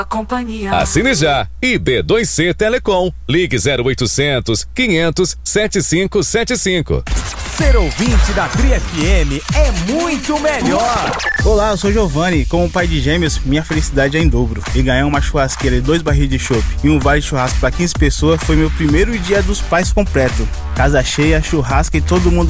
Companhia. Assine já. IB2C Telecom. Ligue 0800 500 7575. Ser ouvinte da Tri FM é muito melhor. Olá, eu sou Giovanni. Como pai de gêmeos, minha felicidade é em dobro. E ganhar uma churrasqueira e 2 barris de chopp e um vale de churrasco para 15 pessoas foi meu primeiro dia dos pais completo. Casa cheia, churrasco e todo mundo